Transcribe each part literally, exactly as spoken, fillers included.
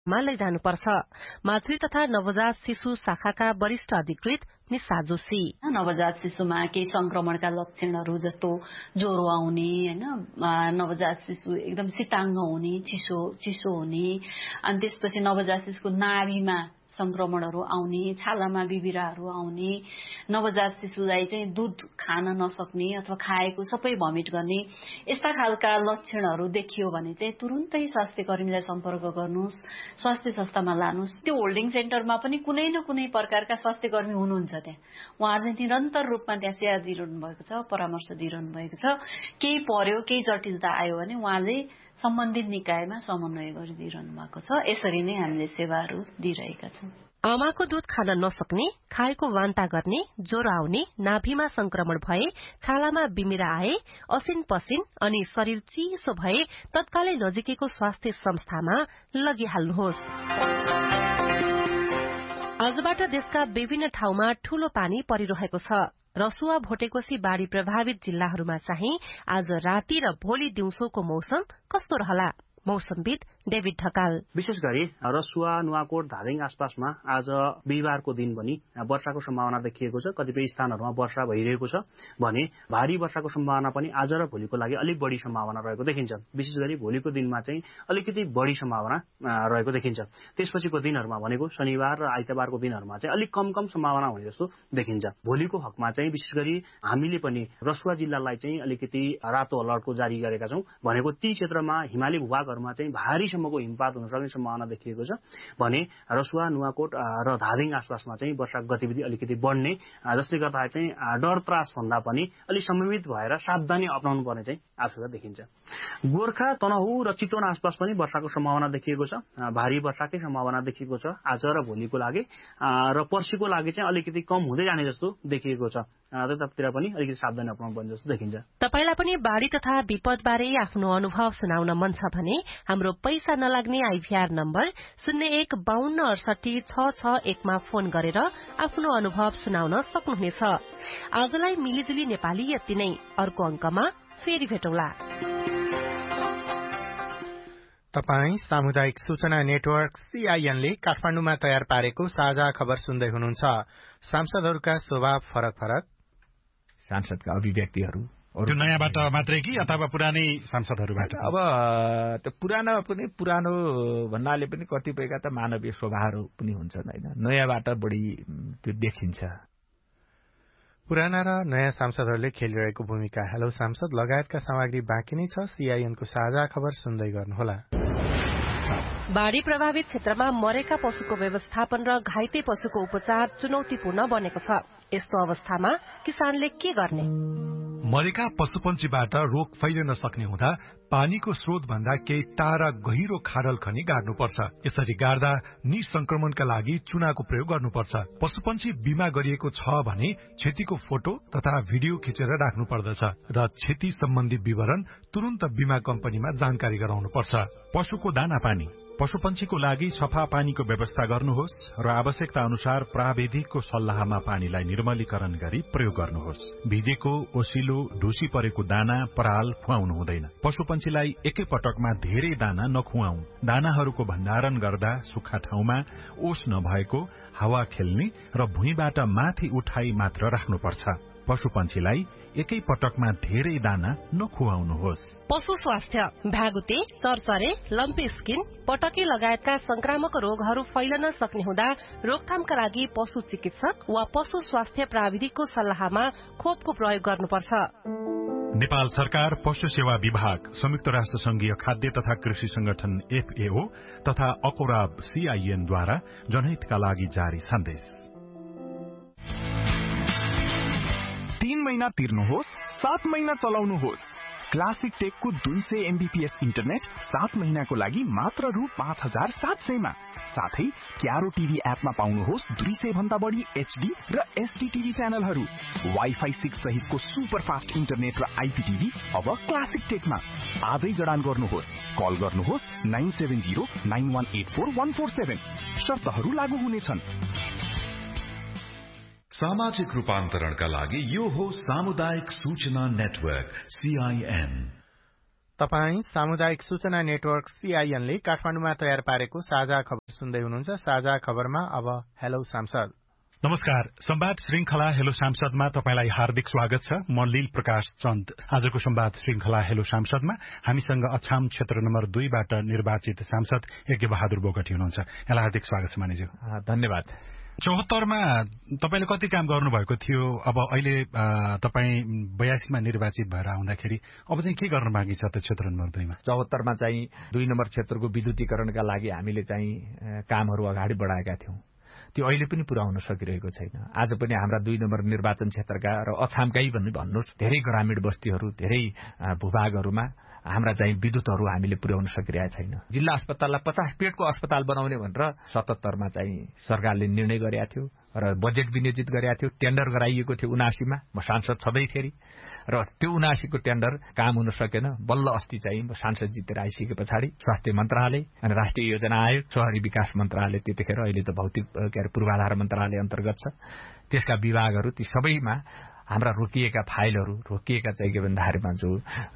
मा लैजानुपर्छ। मातृ तथा नवजात शिशु शाखाका वरिष्ठ अधिकृत निशा जोशी नवजात शिशुमा केही संक्रमणका लक्षणहरू जस्तो ज्वरो आउने हैन नवजात शिशु एकदम शीताङ्ग हुने चिसो चिसो हुने अनि त्यसपछि नवजात शिशुको नाभिमा संक्रमणहरू आउने छालामा बिबिराहरू आउने नवजात शिशुलाई चाहिँ दूध खान नसक्ने अथवा खाएको सबै भमिट गर्ने यस्ता खालका लक्षणहरू देखियो भने चाहिँ तुरुन्तै स्वास्थ्य कर्मीलाई सम्पर्क गर्नुस् स्वास्थ्य संस्थामा लानुस्। त्यो होल्डिङ सेन्टरमा पनि कुनै न कुनै प्रकारका स्वास्थ्य कर्मी हुनुहुन्छ त्यहाँ उहाँ चाहिँ निरन्तर रूपमा त्यहाँ सेवा दिइरहनु भएको छ परामर्श दिइरहनु भएको छ। केही पर्यो केही जटिलता आयो भने उहाँले सम्बन्धित निकायमा समन्वय गरिदिइरहनु भएको छ। यसरी नै हामीले सेवाहरू दिइरहेका छौं। आमाको दूध खान नसक्ने खाएको वान्ता गर्ने ज्वरो आउने नाभिमा संक्रमण भए छालामा बिमिरा आए असिन पसिन अनि शरीर चिसो भए तत्कालै नजिकैको स्वास्थ्य संस्थामा लगिहाल्नुहोस्। आजबाट देशका विभिन्न ठाउँमा ठूलो पानी परिरहेको छ। रसुवा भोटेकोशी बाढ़ी प्रभावित जिल्लाहरूमा चाहिँ आज राति र भोलि दिउँसोको मौसम कस्तो रहला? मौसमविद डेभिड ढकाल विशेष गरी रसुवा नुवाकोट धादिङ आसपासमा आज बिहिबारको दिन पनि वर्षाको सम्भावना देखिएको छ। कतिपय स्थानहरूमा वर्षा भइरहेको छ भने भारी वर्षाको सम्भावना पनि आज र भोलिको लागि अलिक बढी सम्भावना रहेको देखिन्छ। विशेष गरी भोलिको दिनमा चाहिँ अलिकति बढी सम्भावना रहेको देखिन्छ। त्यसपछिको दिनहरूमा भनेको शनिबार र आइतबारको दिनहरूमा चाहिँ अलिक कम कम सम्भावना हुने जस्तो देखिन्छ। भोलिको हकमा चाहिँ विशेष गरी हामीले पनि रसुवा जिल्लालाई चाहिँ अलिकति रातो अलर्टको जारी गरेका छौं। भनेको ती क्षेत्रमा हिमाली भूभागहरूमा चाहिँ भारी सम्मको हिमपात हुन सक्ने सम्भावना देखिएको छ भने रसुवा नुवाकोट र धादिङ आसपासमा चाहिँ वर्षाको गतिविधि अलिकति बढ्ने जसले गर्दा चाहिँ डर त्रास भन्दा पनि अलिक समन्वित भएर सावधानी अपनाउनु पर्ने चाहिँ आवश्यकता देखिन्छ। गोर्खा तनहुँ र चितवन आसपास पनि वर्षाको सम्भावना देखिएको छ। भारी वर्षाकै सम्भावना देखिएको छ आज र भोलिको लागि र पर्सिको लागि चाहिँ अलिकति कम हुँदै जाने जस्तो देखिएको छ। त्यतातिर पनि अलिकति सावधानी अपनाउनु पर्ने जस्तो देखिन्छ। तपाईलाई पनि बाढ़ी तथा विपदबारे आफ्नो अनुभव सुनाउन मन छ भने हाम्रो पैसा नलाग्ने आइभीआर नम्बर शून्य एक बाहन्न अडसठी छ छ एकमा फोन गरेर आफ्नो अनुभव सुनाउन सक्नुहुनेछ। आजलाई मिलिजुली नेपाली यति नै। अर्को अंकमा फेरि भेटौँला। तपाई सामुदायिक सूचना नेटवर्क सीआईएन ले काठमाडौँमा तयार पारेको साझा खबर सुन्दै हुनुहुन्छ। सांसदहरूका स्वभाव फरक फरक, सांसदका अभिव्यक्तिहरू त्यो नयाँबाट मात्रै कि अथवा पुरानै सांसदहरूबाट? अब त्यो पुरानो पनि पुरानो भन्नाले पनि कतिपयका त मानवीय स्वभावहरू पनि हुन्छन् हैन, नयाँबाट बढी त्यो देखिन्छ। पुराना र नयाँ सांसदहरूले खेलिरहेको भूमिका, हेलो सांसद लगायतका सामग्री बाँकी नै छ। सीआईएनको साझा खबर सुन्दै गर्नुहोला। बाढ़ी प्रभावित क्षेत्रमा मरेका पशुको व्यवस्थापन र घाइते पशुको उपचार चुनौतीपूर्ण बनेको छ। यस्तो अवस्थामा किसानले के गर्ने? मरेका पशुपन्छीबाट रोग फैलिन सक्ने हुँदा पानीको स्रोत भन्दा केही टाढा गहिरो खाडल खनी गाड्नुपर्छ। यसरी गाड्दा निसंक्रमणका लागि चुनाको प्रयोग गर्नुपर्छ। पशुपन्छी बिमा गरिएको छ भने क्षतिको फोटो तथा भिडियो खिचेर राख्नु पर्दछ र क्षति सम्बन्धी विवरण तुरन्त बिमा कम्पनीमा जानकारी गराउनुपर्छ। पशुको दाना पानी, पशुपन्छीको लागि सफा पानीको व्यवस्था गर्नुहोस् र आवश्यकता अनुसार प्राविधिकको सल्लाहमा पानीलाई निर्मलीकरण गरी प्रयोग गर्नुहोस्। भिजेको, ओसिलो, ढुसी परेको दाना, पराल खुवाउनु हुँदैन। पशुपन्छीलाई एकै पटकमा धेरै दाना नखुवाऊ। दानाहरूको भण्डारण गर्दा सुक्खा ठाउँमा, ओस नभएको, हावा खेल्ने र भुइँबाट माथि उठाई मात्र राख्नुपर्छ। पशुपन्छीलाई एकै पटकमा धेरै दाना नखुवाउनुहोस्। पशु स्वास्थ्य, भ्यागुते, चरचरे, लम्पी स्किन, पटके लगायतका संक्रामक रोगहरू फैलन सक्ने हुँदा रोकथामका लागि पशु चिकित्सक वा पशु स्वास्थ्य प्राविधिकको सल्लाहमा खोपको प्रयोग गर्नुपर्छ। नेपाल सरकार, पशु सेवा विभाग, संयुक्त राष्ट्र संघीय खाद्य तथा कृषि संगठन एफएओ तथा अकोराब सीआईएनद्वारा जनहितका लागि जारी सन्देश। तीन महिना तिर्नुहोस्, सात महिना चलाउनुहोस्। क्लासिक टेकको दुई सय एमबीपीएस इन्टरनेट सात महिनाको लागि मात्र रु पाँच हजार सात सयमा। साथै क्यारो टिभी एपमा पाउनुहोस् दुई सय भन्दा बढी एचडी र एसडी टिभी च्यानलहरू। वाइफाई सिक्स सहितको सुपर फास्ट इन्टरनेट र आइपीटिभी अब क्लासिक टेकमा। आजै जडान गर्नुहोस्। कल गर्नुहोस् nine seven zero nine one eight four one four seven. शर्तहरू लागू हुनेछन्। सामाजिक रूपान्तरणका लागि यो हो सामुदायिक सूचना नेटवर्क सीआईएन। तपाई सामुदायिक सूचना नेटवर्क सीआईएनले काठमाडौँमा तयार पारेको साझा खबर सुन्दै हुनुहुन्छ। साझा खबरमा अब हेलो सांसद। नमस्कार। संवाद श्रृंखला हेलो सांसदमा तपाईलाई हार्दिक स्वागत छ। म लील प्रकाश चन्द। आजको संवाद श्रृंखला हेलो सांसदमा हामीसँग अछाम क्षेत्र नम्बर दुईबाट निर्वाचित सांसद यज्ञ बहादुर बोगटी हुनुहुन्छ। यहाँलाई हार्दिक स्वागत छ मानिज्यू। धन्यवाद। चौहत्तरमा तपाईले कति काम गर्नुभएको थियो? अब अहिले तपाई बयासीमा निर्वाचित भएर आउँदाखेरि अब चाहिँ के गर्न बाँकी छ त क्षेत्र नम्बर दुईमा? चौहत्तरमा चाहिँ दुई नम्बर क्षेत्रको विद्युतीकरणका लागि हामीले चाहिँ कामहरू अगाडि बढाएका थियौं। त्यो अहिले पनि पूरा हुन सकिरहेको छैन। आज पनि हाम्रा दुई नम्बर निर्वाचन क्षेत्रका र अछामकै पनि भन्नुहोस् धेरै ग्रामीण बस्तीहरू, धेरै भूभागहरूमा हाम्रा चाहिँ विद्युतहरू हामीले पुर्याउन सकिरहेका छैन। जिल्ला अस्पताललाई पचास बेडको अस्पताल बनाउने भनेर सतहत्तरमा चाहिँ सरकारले निर्णय गरेका थियो र बजेट विनियोजित गरेका थियो। टेन्डर गराइएको थियो उनासीमा, म सांसद छँदैखेरि, र त्यो उनासीको टेन्डर काम हुन सकेन। बल्ल अस्ति चाहिँ म सांसद जितेर आइसके पछाडि स्वास्थ्य मन्त्रालय अनि राष्ट्रिय योजना आयोग, शहरी विकास मन्त्रालय, त्यतिखेर अहिले त भौतिक के अरे पूर्वाधार मन्त्रालय अन्तर्गत छ, त्यसका विभागहरू ती सबैमा हाम्रा रोकिएका फाइलहरू, रोकिएका चाहिँ के भन्दाखेरिमा जो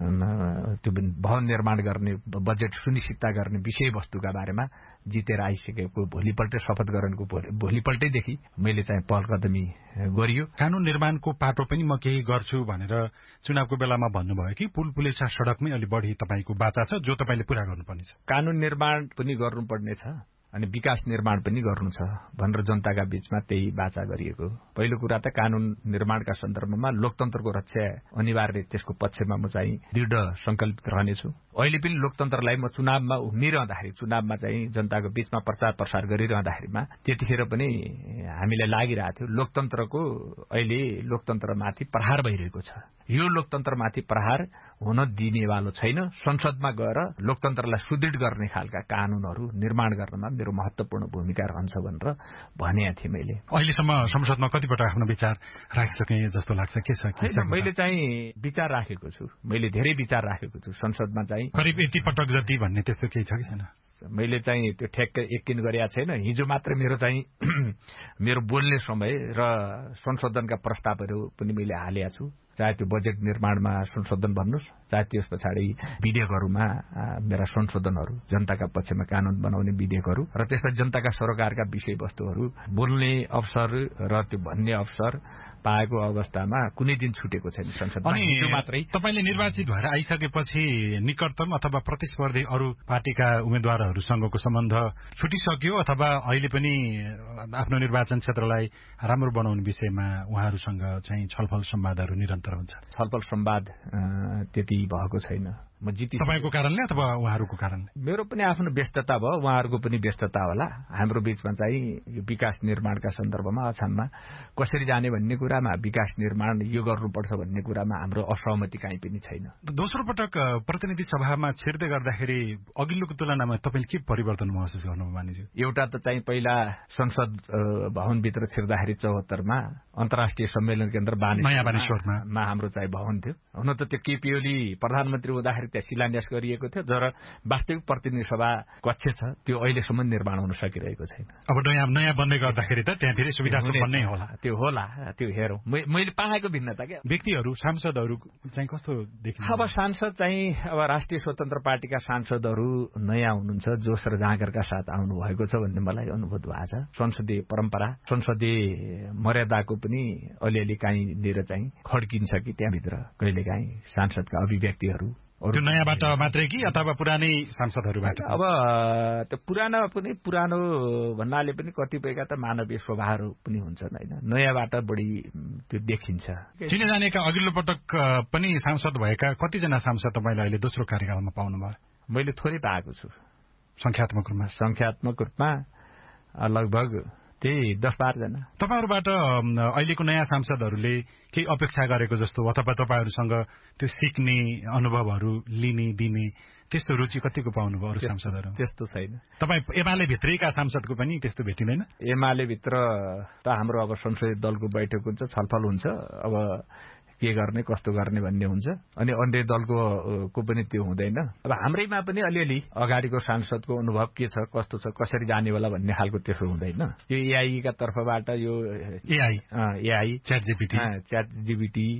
त्यो भवन निर्माण गर्ने बजेट सुनिश्चितता गर्ने विषयवस्तुका बारेमा जितेर आइसकेको भोलिपल्टै शपथ ग्रहणको भोलिपल्टैदेखि मैले चाहिँ पहल कदमी गरियो। कानून निर्माणको पाटो पनि म केही गर्छु भनेर चुनावको बेलामा भन्नुभयो कि पुल पुलेसा सड़कमै अलि बढी तपाईको बाचा छ, जो तपाईले पूरा गर्नुपर्ने छ। कानून निर्माण पनि गर्नुपर्ने छ अनि विकास निर्माण पनि गर्नु छ भनेर जनताका बीचमा त्यही बाचा गरिएको। पहिलो कुरा त कानून निर्माणका सन्दर्भमा लोकतन्त्रको रक्षा अनिवार्य, त्यसको पक्षमा म चाहिँ दृढ संकल्पित रहनेछु। अहिले पनि लोकतन्त्रलाई म चुनावमा उभिरहँदाखेरि, चुनावमा चाहिँ जनताको बीचमा प्रचार प्रसार गरिरहँदाखेरिमा त्यतिखेर पनि हामीलाई लागिरहेको थियो लोकतन्त्रको अहिले लोकतन्त्रमाथि प्रहार भइरहेको छ। यो लोकतन्त्रमाथि प्रहार हुन दिनेवालो छैन। संसदमा गएर लोकतन्त्रलाई सुदृढ गर्ने खालका कानूनहरू निर्माण गर्नमा मेरो महत्वपूर्ण भूमिका रहन्छ भनेर भनेको थिएँ मैले। अहिलेसम्म संसदमा कतिपटक आफ्नो विचार राखिसके जस्तो लाग्छ? के छ? मैले चाहिँ विचार राखेको छु, मैले धेरै विचार राखेको छु। संसदमा चाहिँ करिब यति पटक जति भन्ने त्यस्तो केही छ कि छैन? मैले चाहिँ त्यो ठ्याक्कै यकिन गरेका छैन। हिजो मात्र मेरो चाहिँ मेरो बोल्ने समय र संशोधनका प्रस्तावहरू पनि मैले हालेका छु, चाहे त्यो बजेट निर्माणमा संशोधन भन्नुहोस्, चाहे त्यस पछाडि विधेयकहरूमा मेरा संशोधनहरू, जनताका पक्षमा कानून बनाउने विधेयकहरू र त्यसमा जनताका सरोकारका विषयवस्तुहरू बोल्ने अवसर र त्यो भन्ने अवसर पाएको अवस्थामा कुनै दिन छुटेको छैन संसदमा। हिजो मात्रै तपाईले निर्वाचित भएर आइसकेपछि निकटतम अथवा प्रतिस्पर्धी अरू पार्टीका उम्मेद्वारहरूसँगको सम्बन्ध छुटिसक्यो अथवा अहिले पनि आफ्नो निर्वाचन क्षेत्रलाई राम्रो बनाउने विषयमा उहाँहरूसँग चाहिँ छलफल संवादहरू निरन्तर हुन्छ? छलफल संवाद त्यति भएको छैन। म जिति तपाईको कारणले अथवा उहाँहरूको कारणले? मेरो पनि आफ्नो व्यस्तता भयो, उहाँहरूको पनि व्यस्तता होला। हाम्रो बीचमा चाहिँ विकास निर्माणका सन्दर्भमा अछाममा कसरी जाने भन्ने कुरामा, विकास निर्माण यो गर्नुपर्छ भन्ने कुरामा हाम्रो असहमति काहीँ पनि छैन। दोस्रो पटक प्रतिनिधि सभामा छिर्दै गर्दाखेरि अघिल्लोको तुलनामा तपाईले के परिवर्तन महसुस गर्नुभयो मानिज्यू? एउटा त चाहिँ पहिला संसद भवनभित्र छिर्दाखेरि चौहत्तरमा अन्तर्राष्ट्रिय सम्मेलन केन्द्र बानेश्वरमा हाम्रो चाहिँ भवन थियो। हुन त त्यो केपी ओली प्रधानमन्त्री हुँदाखेरि त्यहाँ शिलान्यास गरिएको थियो, तर वास्तविक प्रतिनिधि सभा कक्ष छ त्यो अहिलेसम्म निर्माण हुन सकिरहेको छैन। अब नयाँ नयाँ बन्दै गर्दाखेरि त त्यहाँ फेरि सुविधा बन्नै होला। त्यो होला, त्यो हेरौँ। मैले पाएको भिन्नता क्या व्यक्तिहरू सांसदहरू चाहिँ कस्तो देखिन्छ? अब सांसद चाहिँ अब राष्ट्रिय स्वतन्त्र पार्टीका सांसदहरू नयाँ हुनुहुन्छ, जोस र जाँगरका साथ आउनु भएको छ भन्ने मलाई अनुभूत भएको छ। संसदीय परम्परा, संसदीय मर्यादाको पनि अलिअलि काहीँनिर चाहिँ खड्किन्छ कि त्यहाँभित्र कहिलेकाहीँ सांसदका अभिव्यक्तिहरू। त्यो नयाँबाट मात्रै कि अथवा पुरानै सांसदहरूबाट? अब त्यो पुरानो पनि पुरानो भन्नाले पनि कतिपयका त मानवीय स्वभावहरू पनि हुन्छन् होइन, नयाँबाट बढी त्यो देखिन्छ। चिने जानेका अघिल्लो पटक पनि सांसद भएका कतिजना सांसद तपाईँले अहिले दोस्रो कार्यकालमा पाउनुभयो? मैले थोरै पाएको छु संख्यात्मक रूपमा। संख्यात्मक रूपमा लगभग त्यही दस बाह्रजना। तपाईँहरूबाट अहिलेको नयाँ सांसदहरूले केही अपेक्षा गरेको जस्तो अथवा तपाईँहरूसँग त्यो सिक्ने अनुभवहरू लिने दिने त्यस्तो रुचि कतिको पाउनुभयो अरू सांसदहरू? त्यस्तो छैन। तपाईँ एमाले भित्रैका सांसदको पनि त्यस्तो भेटिँदैन? एमाले भित्र त हाम्रो अब संसदीय दलको बैठक हुन्छ, छलफल हुन्छ, अब के गर्ने कस्तो गर्ने भन्ने हुन्छ, अनि अन्य दलको को पनि त्यो हुँदैन। अब हाम्रैमा पनि अलिअलि अगाडिको सांसदको अनुभव के छ, कस्तो छ, कसरी जाने होला भन्ने खालको त्यसो हुँदैन। यो एआईका तर्फबाट यो AI AI chat GPT chat GPT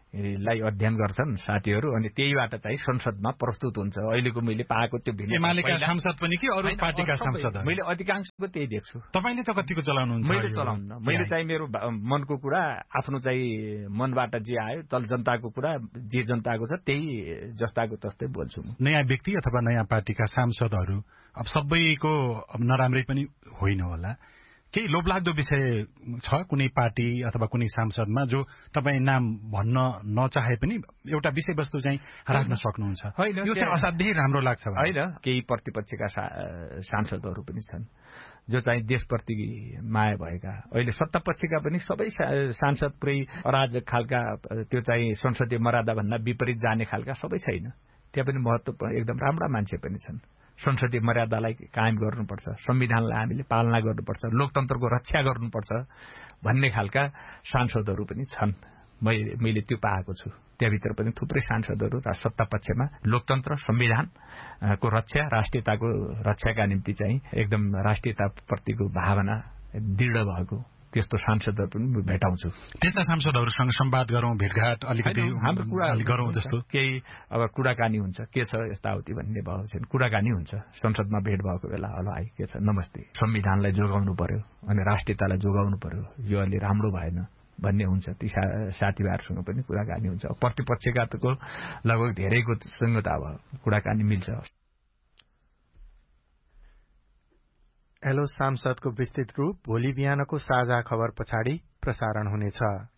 लाई अध्ययन गर्छन् साथीहरू अनि त्यहीबाट चाहिँ संसदमा प्रस्तुत हुन्छ। अहिलेको मैले पाएको त्यो भिन्न एमालेका सांसद पनि कि अरू पार्टीका सांसदहरू मैले अधिकांशको त्यही देख्छु। तपाईले त कतिको चलाउनुहुन्छ? मैले चलाउन्न। मैले चाहिँ मेरो मनको कुरा आफ्नो चाहिँ मनबाट जे आयो तल जनताको कुरा जे जनताको छ त्यही जस्ताको तस्तै बोल्छु म। नयाँ व्यक्ति अथवा नयाँ पार्टीका सांसदहरू अब सबैको नराम्रै पनि होइन होला, केही लोभलाग्दो विषय छ कुनै पार्टी अथवा कुनै सांसदमा जो तपाईँ नाम भन्न नचाहे पनि एउटा विषयवस्तु चाहिँ राख्न सक्नुहुन्छ? यो चाहिँ असाध्यै राम्रो लाग्छ होइन। केही प्रतिपक्षका सांसदहरू पनि छन् जो चाहिँ देशप्रति माया भएका, अहिले सत्तापक्षका पनि सबै सांसद पुरै अराजक खालका त्यो चाहिँ संसदीय मर्यादा भन्दा विपरीत जाने खालका सबै छैन। त्यहाँ पनि महत्त्वपूर्ण एकदम राम्रा मान्छे पनि छन्। संसदीय मर्यादालाई कायम गर्नुपर्छ, संविधानलाई हामीले पालना गर्नुपर्छ, लोकतन्त्रको रक्षा गर्नुपर्छ भन्ने खालका सांसदहरू पनि छन्। मैले त्यो पाएको छु। त्यहाँभित्र पनि थुप्रै सांसदहरू सत्ता पक्षमा लोकतन्त्र संविधानको रक्षा राष्ट्रियताको रक्षाका निम्ति चाहिँ एकदम राष्ट्रियताप्रतिको भावना दृढ भएको त्यस्तो सांसदहरू पनि भेटाउँछु। त्यस्ता सांसदहरूसँग संवाद गरौँ, भेटघाट अलिकति हाम्रो कुरा गरौँ जस्तो केही अब कुराकानी हुन्छ, के छ यस्ताउति भन्ने भएको छैन। कुराकानी हुन्छ संसदमा भेट भएको बेला, हेलो हाई के छ नमस्ते, संविधानलाई जोगाउनु पर्यो अनि राष्ट्रियतालाई जोगाउनु पर्यो, यो अलि राम्रो भएन भन्ने हुन्छ। ती साथीभाइहरूसँग पनि कुराकानी हुन्छ। प्रतिपक्षकाको लगभग धेरैको सँग त अब कुराकानी मिल्छ। हेलो सांसदको विस्तृत रूप भोलि बिहानको साझा खबर पछाडि प्रसारण हुनेछ।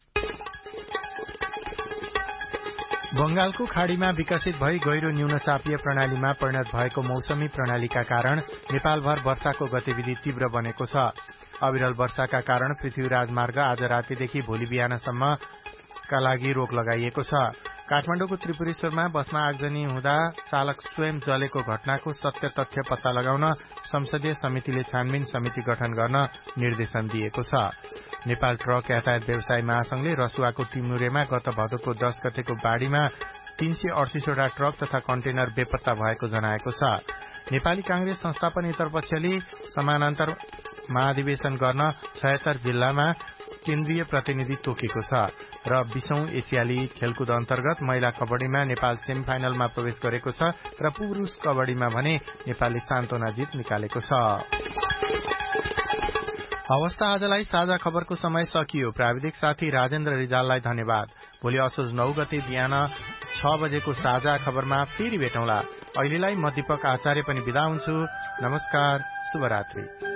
बंगालको खाड़ीमा विकसित भई गहिरो न्यूनचापीय प्रणालीमा परिणत भएको मौसमी प्रणालीका कारण नेपालभर वर्षाको गतिविधि तीव्र बनेको छ। अविरल वर्षाका कारण पृथ्वी राजमार्ग आज रातिदेखि भोलि बिहानसम्मका लागि रोक लगाइएको छ। काठमाडौँको त्रिपुरेश्वरमा बसमा आगजनी हुँदा चालक स्वयं जलेको घटनाको सत्य तथ्य पत्ता लगाउन संसदीय समितिले छानबिन समिति गठन गर्न निर्देशन दिएको छ। नेपाल ट्रक यातायात व्यवसाय महासंघले रसुवाको टिमुरेमा गत भदौको दस गतेको बाढ़ीमा तीन सय अडतीसवटा ट्रक तथा कन्टेनर बेपत्ता भएको जनाएको छ। नेपाली कांग्रेस संस्थापनेतर पक्षले समानान्तर महाधिवेशन गर्न छयत्तर जिल्लामा केन्द्रीय प्रतिनिधि तोकेको छ र बीसौं एसियाली खेलकुद अन्तर्गत महिला कबड्डीमा नेपाल सेमी फाइनलमा प्रवेश गरेको छ र पुरूष कबड्डीमा भने नेपालले सान्तोना जित निकालेको छ। हवस् त आजलाई साझा खबरको समय सकियो। प्राविधिक साथी राजेन्द्र रिजाललाई धन्यवाद। भोलि असोज नौ गते बिहान छ बजेको साझा खबरमा फेरि भेटौँला। अहिलेलाई म दीपक आचार्य पनि बिदा हुन्छु। नमस्कार, शुभरात्रि।